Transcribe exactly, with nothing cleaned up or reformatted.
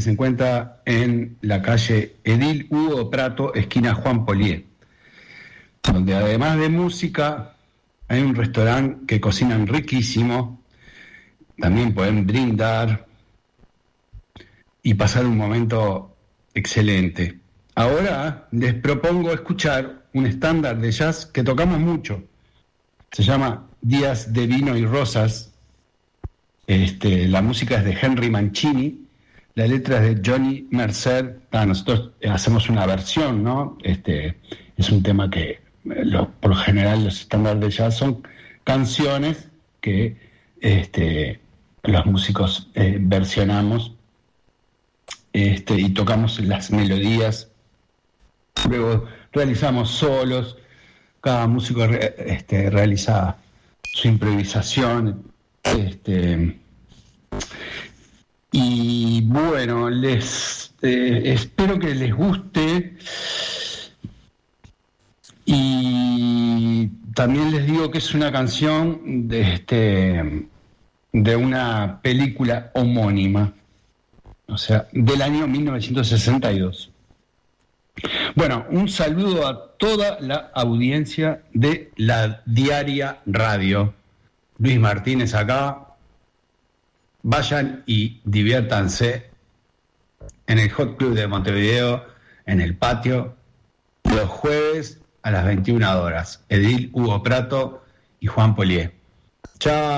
se encuentra en la calle Edil Hugo Prato, esquina Juan Polié, donde además de música hay un restaurante que cocinan riquísimo. También pueden brindar y pasar un momento excelente. Ahora les propongo escuchar un estándar de jazz que tocamos mucho. Se llama Días de Vino y Rosas. Este, la música es de Henry Mancini, la letra es de Johnny Mercer. Ah, nosotros hacemos una versión, ¿no? Este, es un tema que, lo, por lo general, los estándares de jazz son canciones que este, los músicos eh, versionamos este, y tocamos las melodías. Luego realizamos solos. Cada músico re, este, realiza su improvisación. Este, y bueno, les eh, espero que les guste, y también les digo que es una canción de este de una película homónima, o sea, del año mil novecientos sesenta y dos. Bueno, un saludo a toda la audiencia de la Diaria Radio. Luis Martínez acá. Vayan y diviértanse en el Hot Club de Montevideo, en el patio, los jueves a las veintiuna horas. Edil Hugo Prato y Juan Polié. Chao.